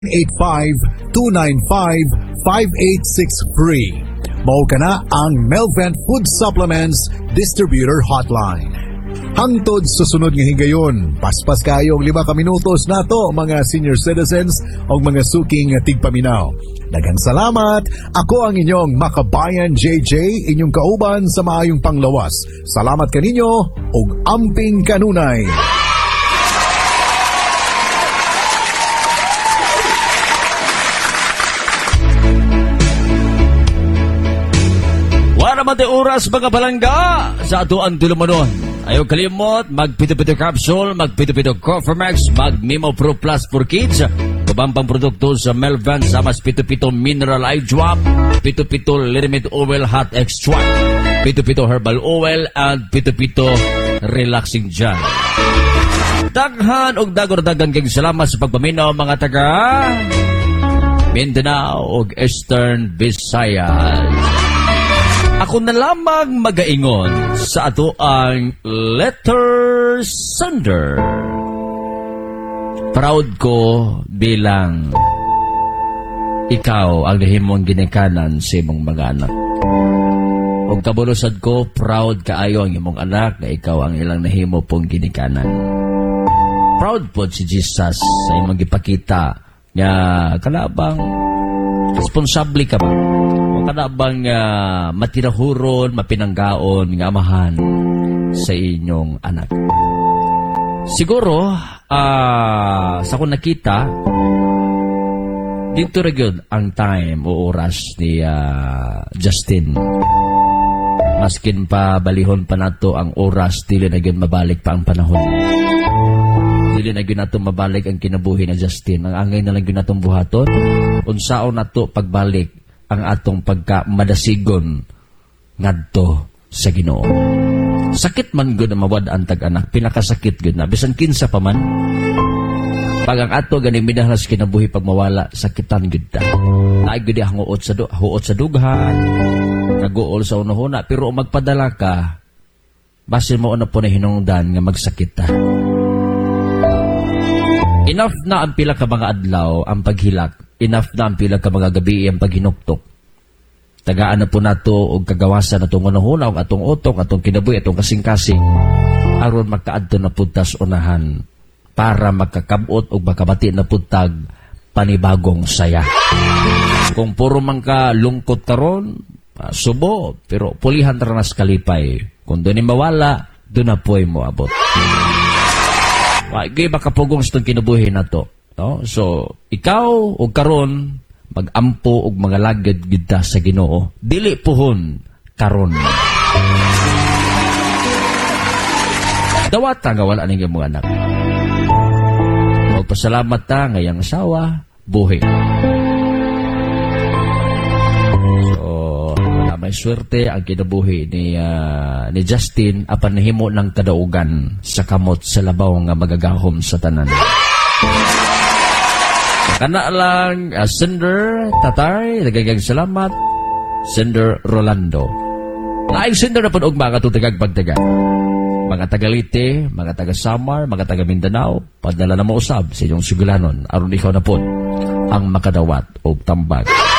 985-295-5863. Mao ka na ang Melvent Food Supplements Distributor Hotline. Hangtod sa sunod nga higayon, paspas kayong 5 ka minutos nato mga senior citizens o mga suking tigpaminaw. Daghang salamat. Ako ang inyong makabayan JJ, inyong kauban sa maayong panglawas. Salamat kaninyo ug amping kanunay. Mati oras mga balangga sa ato ang tulumanon. Ayaw kalimot, mag-pito-pito capsule, mag-pito-pito Coffermax, mag-Mimo Pro Plus for Kids, kabampang produkto sa Melvent, samas pito-pito Mineral Eye Drop, pito-pito Liniment Oil Hot Extract, pito-pito Herbal Oil, and pito-pito Relaxing Gel. Daghan og dagor-dagang kang salamat sa pagpaminaw mga taga Mindanao ug Eastern Visayas. Ako na lamang magaingon sa ato ang letter sender. Proud ko bilang ikaw ang nahimong ginikanan sa imong mga anak. O kabulusad ko, proud kaayo ang imong anak na ikaw ang ilang nahimo pong ginikanan. Proud po si Jesus sa imong gipakita nga kalabang responsable ka ba? Kada bang matirahuron, mapinanggaon, nga amahan sa inyong anak. Siguro, sa kung nakita, dito rin ang time o oras ni Justin. Maskin pa balihon pa nato ang oras, dili na yun mabalik pa ang panahon. Dili na yun nato mabalik ang kinabuhi na Justin. Ang angay na lang yun natong buhaton, unsao nato pagbalik ang atong pagka-madasigon ngadto sa Ginoo. Sakit man gud na mawad ang tag-anak, pinakasakit gud na bisan kinsa pa man. Pag ang ato gani minahlas kinabuhi pag mawala, sakitan gud ta. Naay gud ang huot sa dughan, naguol sa unahuna, pero magpadala ka, basin mo na po na hinungdan nga magsakit ta. Enough na ang pila ka mga adlaw ang paghilak. Enough na ang pila ka mga gabi ang paghinuktok. Tagaan na po nato o kagawasan na itong unahuna o atong utok, atong kinabuhi, atong kasing-kasing. Aron makaadto na puntas unahan para makakabot o makabati na puntag panibagong saya. Kung puro man ka lungkot karon, subo, pero pulihan ranas kalipay. Kung doon mawala, doon na po'y mo abot. Wagi makapugong sa itong kinabuhi na to. No? So, ikaw o karon mag-ampo og mga lagad gida sa Ginoo. Dili puhon karon. Dawata nga wala ning mga anak. Magpasalamat ta nga yang asawa buhi. So, may swerte ang kinabuhi ni Justin apan nahimo ng kadaugan sa kamot sa labaw nga magagahom sa tanan. Kana lang, Sender Tatay, nagagang salamat, Sender Rolando. Laing Sender na po og mga tutagag pagtaga. Mga taga-Lite, mga taga-Samar, mga taga-Mindanao, padala na mo usab sa inyong sugulanon, aron ikaw na po ang makadawat o tambag.